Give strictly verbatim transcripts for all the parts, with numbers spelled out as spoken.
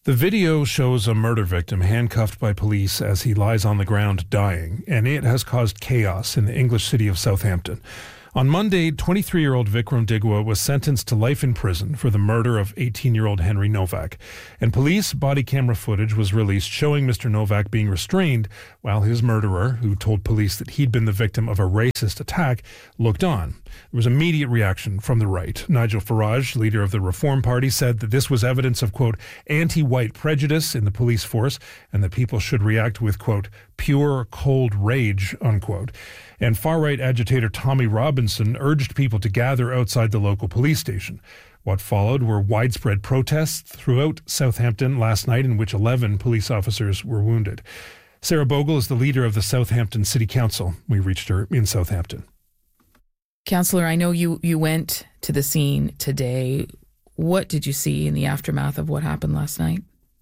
The video shows a murder victim handcuffed by police as he lies on the ground dying, and it has caused chaos in the English city of Southampton. On Monday, twenty-three-year-old Vikram Digwa was sentenced to life in prison for the murder of eighteen-year-old Henry Novak. And police body camera footage was released showing Mister Novak being restrained while his murderer, who told police that he'd been the victim of a racist attack, looked on. There was immediate reaction from the right. Nigel Farage, leader of the Reform Party, said that this was evidence of, quote, anti-white prejudice in the police force and that people should react with, quote, pure, cold rage, unquote. And far-right agitator Tommy Robinson urged people to gather outside the local police station. What followed were widespread protests throughout Southampton last night in which eleven police officers were wounded. Sarah Bogle is the leader of the Southampton City Council. We reached her in Southampton. Councillor, I know you, you went to the scene today. What did you see in the aftermath of what happened last night?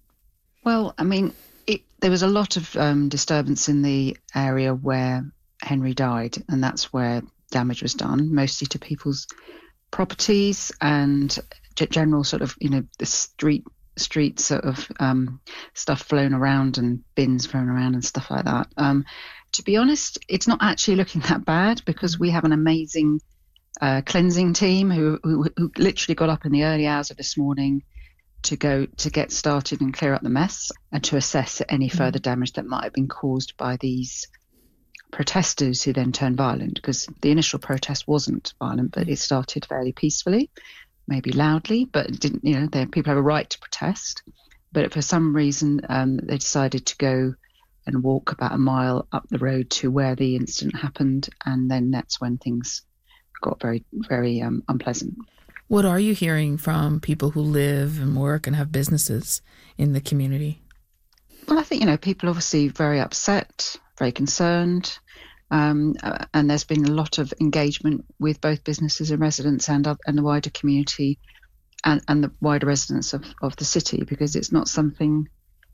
Well, I mean, it, there was a lot of um, disturbance in the area where Henry died, and that's where damage was done, mostly to people's properties and general sort of, you know, the street street sort of um, stuff flown around and bins thrown around and stuff like that. Um, to be honest, it's not actually looking that bad because we have an amazing uh, cleansing team who, who who literally got up in the early hours of this morning to go to get started and clear up the mess and to assess any further damage that might have been caused by these protesters who then turned violent, because the initial protest wasn't violent, but it started fairly peacefully, maybe loudly, but it didn't, you know, they, people have a right to protest. But for some reason, um, they decided to go and walk about a mile up the road to where the incident happened. And then that's when things got very, very um, unpleasant. What are you hearing from people who live and work and have businesses in the community? Well, I think, you know, people are obviously very upset, very concerned, um, uh, and there's been a lot of engagement with both businesses and residents and, uh, and the wider community and, and the wider residents of, of the city, because it's not something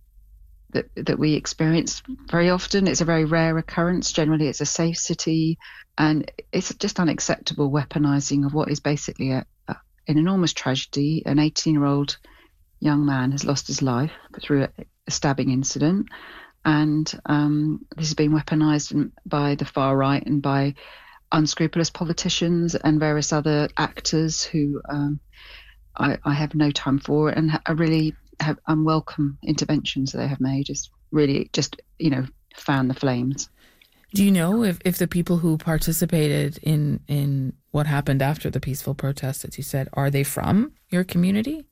that that we experience very often. It's a very rare occurrence. Generally, it's a safe city, and it's just unacceptable weaponising of what is basically a, a, an enormous tragedy. An eighteen-year-old young man has lost his life through a, a stabbing incident. And um, this has been weaponised by the far right and by unscrupulous politicians and various other actors who um, I, I have no time for, and I really have unwelcome interventions they have made. Just really just, you know, fan the flames. Do you know if, if the people who participated in, in what happened after the peaceful protest, as you said, are they from your community?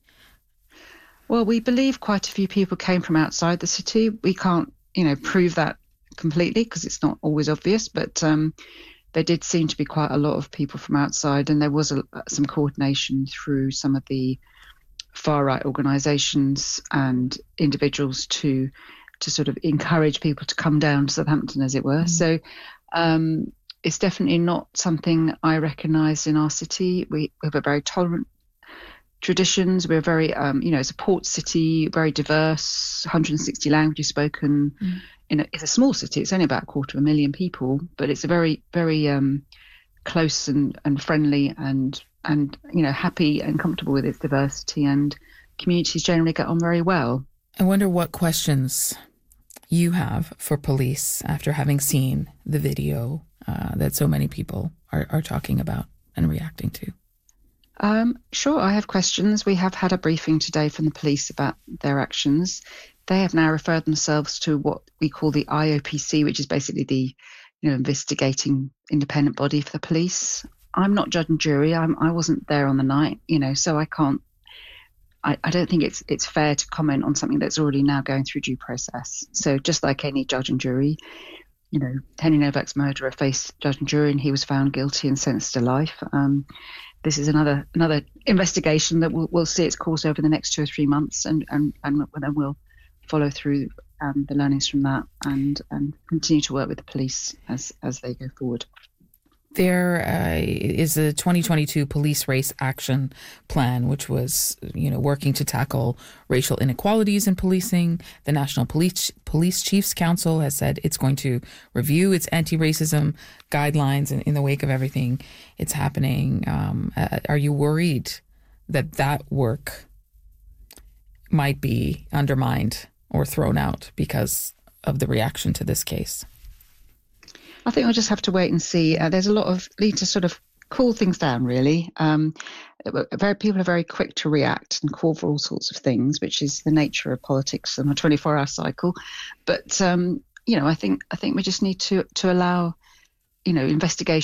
Well, we believe quite a few people came from outside the city. We can't, you know, prove that completely because it's not always obvious, but um, there did seem to be quite a lot of people from outside, and there was a, some coordination through some of the far-right organisations and individuals to to sort of encourage people to come down to Southampton, as it were. Mm. So um, it's definitely not something I recognise in our city. We, we have a very tolerant traditions. We're very, um, you know, it's a port city, very diverse, one hundred sixty languages spoken. Mm. In a, it's a small city. It's only about a quarter of a million people, but it's a very, very um, close and, and friendly and, and, you know, happy and comfortable with its diversity, and communities generally get on very well. I wonder what questions you have for police after having seen the video uh, that so many people are, are talking about and reacting to. Um, sure, I have questions. We have had a briefing today from the police about their actions. They have now referred themselves to what we call the I O P C, which is basically the, you know, investigating independent body for the police. I'm not judge and jury. I'm, I wasn't there on the night, you know, so I can't. I, I don't think it's it's fair to comment on something that's already now going through due process. So just like any judge and jury, you know, Henry Novak's murderer faced judge and jury, and he was found guilty and sentenced to life. Um, This is another another investigation that will will see its course over the next two or three months, and and, and then we'll follow through um, the learnings from that and and continue to work with the police as as they go forward. There uh, is a twenty twenty-two police race action plan, which was, you know, working to tackle racial inequalities in policing. The National Police Police Chiefs Council has said it's going to review its anti-racism guidelines in, in the wake of everything it's happening. Um, uh, are you worried that that work might be undermined or thrown out because of the reaction to this case? I think we'll just have to wait and see. Uh, there's a lot of need to sort of cool things down, really. Um, very people are very quick to react and call for all sorts of things, which is the nature of politics on a twenty-four hour cycle. But um, you know, I think I think we just need to to allow, you know, investigation